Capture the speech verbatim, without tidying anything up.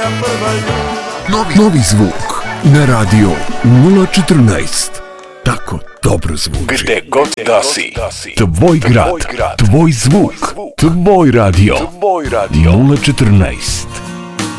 Novi, novi zvuk na radio nula četrnaest. Tako dobro zvuči. Gde god da si. Tvoj grad, tvoj zvuk, tvoj radio. nula četrnaest.